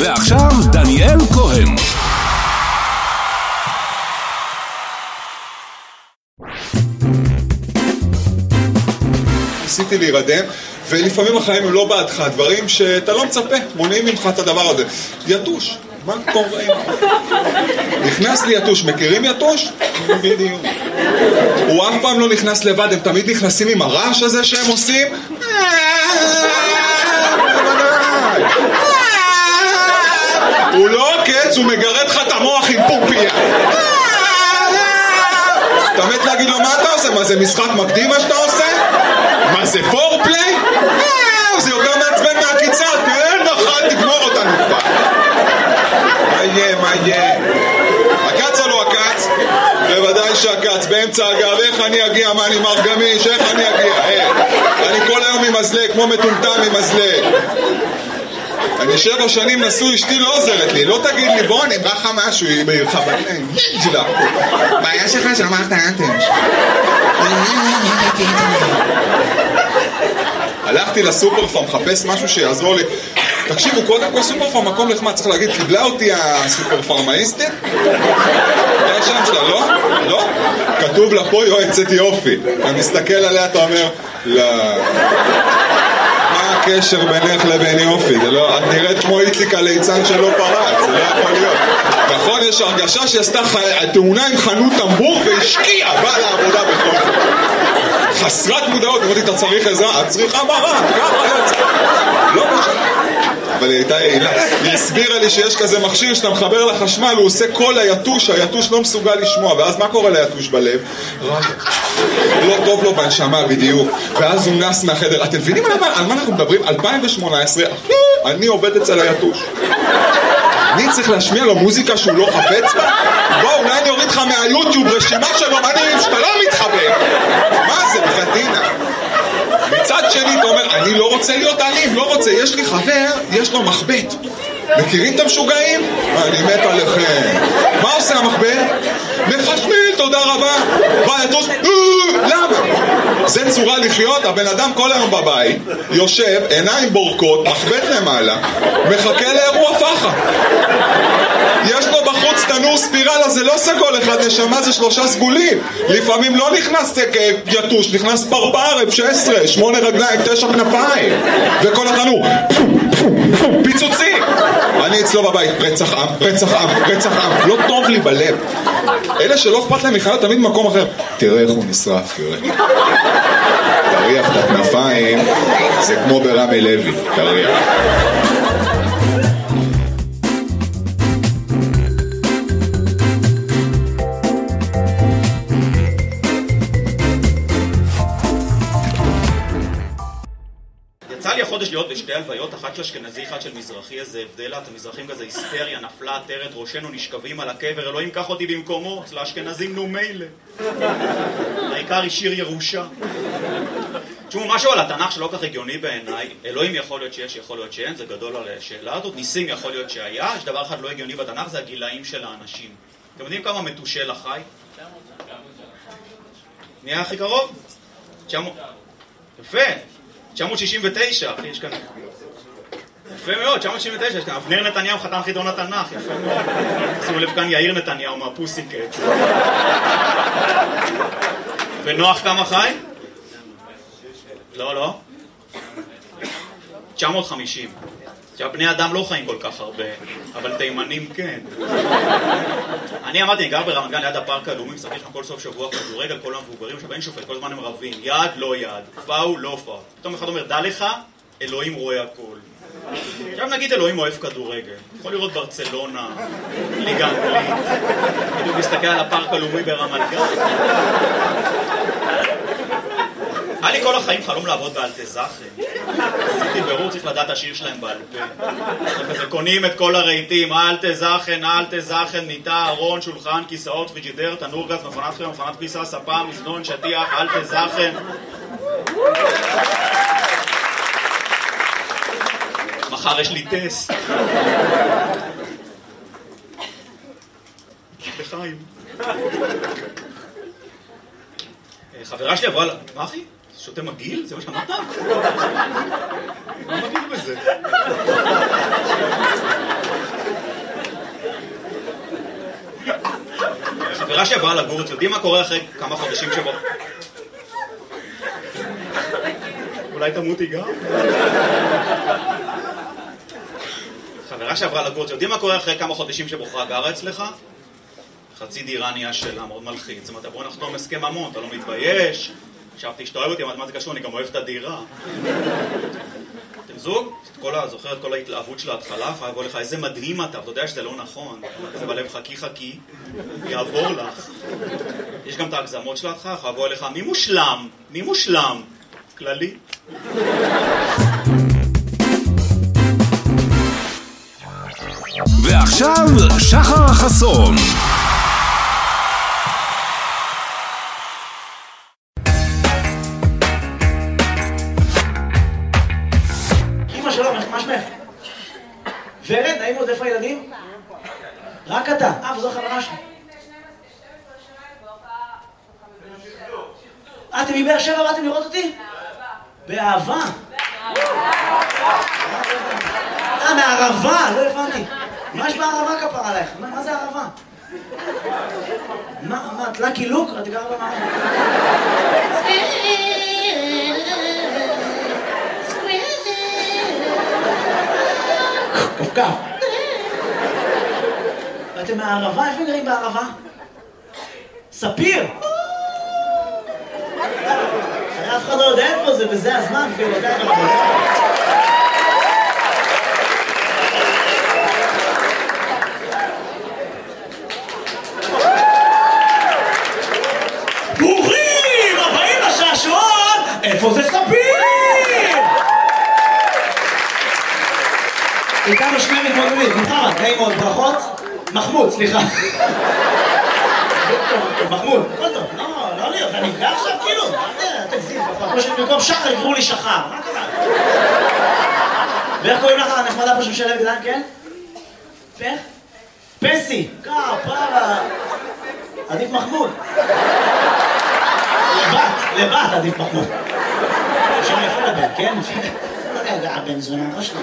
ועכשיו דניאל כהן. ניסיתי להירדם, ולפעמים החיים הם לא בעדך, דברים שאתה לא מצפה, מונעים ממך את הדבר הזה. יתוש, מה קורה? נכנס לי יתוש, מכירים יתוש? בדיוק. הוא אף פעם לא נכנס לבד, הם תמיד נכנסים עם הרעש הזה שהם עושים. הוא לא עוקץ, הוא מגרד לך את המוח עם פופיה. אתה מת להגיד לו מה אתה עושה? מה זה משחק מקדים מה שאתה עושה? מה זה פורפליי? זה יותר מעצבן מהקיצה. כן, נכון, תגמור אותנו כבר. מה יהיה? הקץ או לא הקץ? בוודאי שהקץ, באמצע הגב. איך אני אגיע? מה אני מר גמיש? איך אני אגיע? אני כל היום עם מזלג, כמו מטומטם עם מזלג. אני 7 שנים נשוי, אשתי לא עוזרת לי. לא תגיד לי, בוא אני ברכה משהו, היא בעירך בניים. בעיה שלך שלא מערכת האנטם. הלכתי לסופרפארם, מחפש משהו שיעזור לי. תקשיבו, קודם כל סופרפארם מקום נחמד, צריך להגיד, קיבלה אותי הסופרפארמאיסטית? זה השם שלה, לא? לא? כתוב לה פה יועצת יופי. אתה מסתכל עליה, אתה אומר, לא. מה הקשר בינך לבין יופי? זה לא, את נראית כמו איציק הליצן שלא פרץ, זה לא יכול להיות. נכון, יש הרגשה שעשתה תאונה עם חנות טמבור והשקיעה, באה לעבודה בכל זאת. חסרת מודעות, אמרתי, אתה צריך עזרה? את צריכה מראה, ככה יצא. לא משנה. אבל היא הייתה יעילה. היא הסבירה לי שיש כזה מכשיר שאתה מחבר לחשמל, הוא עושה קול ליתוש, היתוש לא מסוגל לשמוע, ואז מה קורה ליתוש בלב? לא טוב לו בנשמה בדיוק, ואז הוא נס מהחדר. אתם מבינים על מה אנחנו מדברים? 2018, אני עובד אצל היתוש. אני צריך להשמיע לו מוזיקה שהוא לא חפץ בה? בוא, אולי אני אוריד לך מהיוטיוב רשימה של אומנים שאתה לא מתחבר. מה זה, בחתינה? מצד שני, אתה אומר, אני לא רוצה להיות אלים, לא רוצה. יש לי חבר, יש לו מחבט. מכירים את המשוגעים? אני מת עליכם. מה עושה המחבט? מחשמיל, תודה רבה. בא יתוש, למה? זה צורה לחיות. הבן אדם כל היום בבית, יושב, עיניים בורקות, מחבט למעלה, מחכה לאירוע פחה. יש לו בחוץ תנור ספירלה, זה לא סגול אחד נשמה, זה 3 סגולים. לפעמים לא נכנס יתוש, נכנס פרפר, F16, 8 רגליים, 9 כנפיים. וכל התנור, פיצוצים. אני אצלו בבית, רצח עם, רצח עם, רצח עם. לא טוב לי בלב. אלה שלא אכפת להם מחיות תמיד במקום אחר. תראה איך הוא נשרף, תראה. תריח את הכנפיים, זה כמו ברמי לוי, תריח. חודש להיות בשתי הלוויות, אחת של אשכנזי, אחת של מזרחי, איזה הבדל, את המזרחים כזה היסטריה, נפלה, תרת, ראשנו נשכבים על הקבר, אלוהים קח אותי במקומו, אצל האשכנזים נו מילא. העיקר השאיר ירושה. תשמעו, משהו על התנ"ך שלא כך הגיוני בעיניי, אלוהים יכול להיות שיש, יכול להיות שאין, זה גדול על השאלה הזאת, ניסים יכול להיות שהיה, יש דבר אחד לא הגיוני בתנ"ך, זה הגילאים של האנשים. אתם יודעים כמה מתושל החי? נהיה הכי קרוב? 900... יפה! 969, אחי, יש כאן... יפה מאוד, 969, יש כאן... אבנר נתניהו חתן חידון התנ"ך, יפה מאוד. שימו לב כאן יאיר נתניהו מהפוסיקט. ונוח כמה חי? לא, לא. 950. עכשיו, בני אדם לא חיים כל כך הרבה, אבל תימנים כן. אני אמרתי, אני גר ברמת גן ליד הפארק הלאומי, משחק שם כל סוף שבוע כדורגל, כל המבוגרים, עכשיו אין שופט, כל הזמן הם רבים, יד לא יד, פאול לא פאול. פתאום אחד אומר, דע לך, אלוהים רואה הכל. עכשיו נגיד אלוהים אוהב כדורגל, יכול לראות ברצלונה, ליגה אנגלית, בדיוק מסתכל על הפארק הלאומי ברמת גן. היה לי כל החיים חלום לעבוד באלטזאכן. עשיתי ברור, צריך לדעת השיר שלהם בעל פה. כזה קונים את כל הרהיטים, אלטזאכן, אלטזאכן, מיטה, ארון, שולחן, כיסאות, פריג'ידר, תנור גז, מכונת חיים, מכונת כביסה, ספה, מזנון, שטיח, אלטזאכן. מחר יש לי טסט. בחיים. חברה שלי עברה לה... מה אחי? שותה מגיל? זה מה שאמרת? מה מגיל בזה? חברה שעברה לגור, יודעים מה קורה אחרי כמה חודשים שבו... אולי תמותי גם? חברה שעברה לגור, יודעים מה קורה אחרי כמה חודשים שבוחרה גרה אצלך? חצי דירה נהיה שלה, מאוד מלחיץ. זאת אומרת, בוא נחתום הסכם ממון, אתה לא מתבייש? חשבתי שאתה אוהב אותי, אבל מה זה קשור? אני גם אוהב את הדירה. אתם זוג? זוכר את כל ההתלהבות של ההתחלה? יכולה לבוא לך, איזה מדהים אתה, אתה יודע שזה לא נכון. כזה בלב חכי, יעבור לך. יש גם את ההגזמות של ההתחלה, יכולה לבוא אליך, מי מושלם? כללי. ועכשיו שחר חסון. אמא שלום, מה שמך? ורד, נעים עוד, איפה הילדים? רק אתה. וזו החברה שלי. אתם מבאר שבע באתם לראות אותי? באהבה. מהערבה, לא הבנתי. מה יש בערבה כפרה עלייך? מה זה ערבה? מה, את לקי לוק? את גרה במערבה. קפקף. ואתם מהערבה? איפה גרים בערבה? ספיר! אף אחד לא יודע איפה זה, וזה הזמן, כאילו, יודע מה זה. ברוכים הבאים לשעשועון! איפה זה ספיר? איתנו שני מתמודדים, מוחמד, נעים מאוד, ברכות. מחמוד, סליחה. מחמוד, הכל טוב, לא לי, אתה נפגע עכשיו כאילו? תגזים, במקום שחר יקראו לי שחר, מה קרה? ואיך קוראים לך הנחמדה פה שמשלב גדן, כן? איך? פסי, פרה, עדיף מחמוד. לבת עדיף מחמוד. שם יפה לבן, כן? לא יודע, הבן זונה, לא שלנו.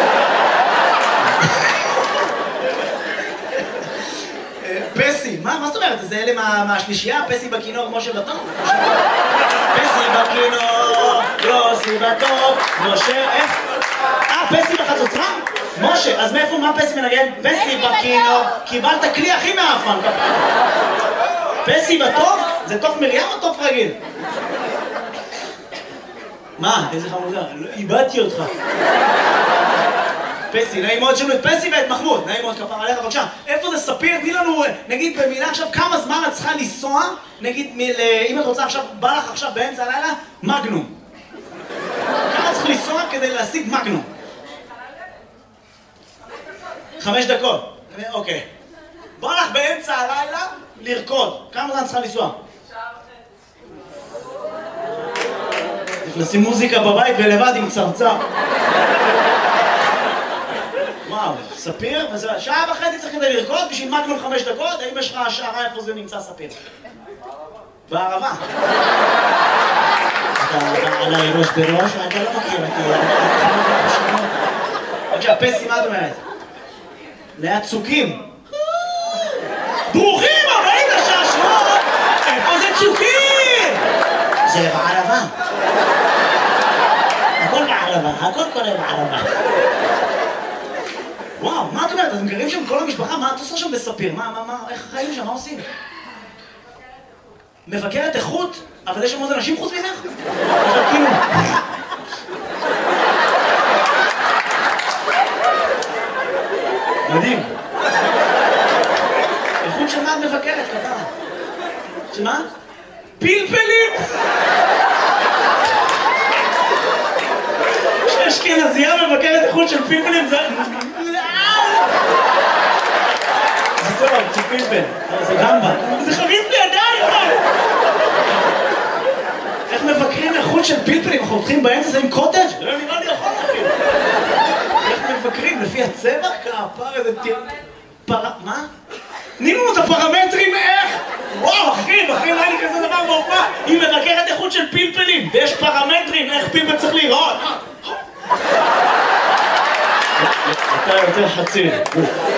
פסי, מה זאת אומרת? זה אלה מהשלישייה? פסי בכינור, משה בטוב? פסי בכינור, יוסי בטוב, משה, איך? פסי בחצוצרה? משה, אז מאיפה, מה פסי מנגן? פסי בכינור, קיבלת כלי הכי מאפן, פסי בטוב? זה תוף מרים או תוף רגיל? מה? איזה חמודה? איבדתי אותך. פסי, נעים מאוד שלנו את פסי ואת מחמוד, נעים מאוד כפר עליך, בבקשה. איפה זה ספיר? תני לנו, נגיד במילה עכשיו, כמה זמן את צריכה לנסוע, נגיד, אם את רוצה עכשיו, בא לך עכשיו באמצע הלילה, מגנום. כמה צריך לנסוע כדי להשיג מגנום? 5 דקות. אוקיי. בא לך באמצע הלילה לרקוד. כמה זמן צריכה לנסוע? לשים מוזיקה בבית ולבד עם צרצר. וואו, ספיר? שעה וחצי צריך כדי לרקוד בשביל מגנום 5 דקות? האם יש לך השערה איפה זה נמצא ספיר? בערבה. אתה עליי ראש בראש? אתה לא מכיר אותי. בבקשה, פסי, מה את אומרת? ליד צוקים. ברוכים הבאים לשעשועון! איפה זה צוקים? זה בערבה. הכל בערבה, הכל קורה בערבה. וואו, מה את אומרת? אתם גרים שם כל המשפחה? מה את עושה שם בספיר? איך החיים שם? מה עושים? מבקרת איכות? אבל יש שם עוד אנשים חוץ ממך? עכשיו כאילו... מדהים. איכות של מה את מבקרת, כפרה? שמה? פלפלים! כשאשכנזייה מבקרת איכות של פלפלים זה... זה טוב, זה פלפל, אבל זה גמבה. זה חביב לידיים! איך מבקרים איכות של פלפלים? אנחנו הולכים באמצע זה עם קוטג'? לא נראה לי יכול להכיר. איך מבקרים? לפי הצבע? כפר איזה טיר... מה? תני לנו את הפרמטרים איך? וואו, אחי, לא היה לי כזה דבר בהופעה. היא מבקרת איכות של פלפלים, ויש פרמטרים איך פלפל צריך להיראות. אתה יותר חצי.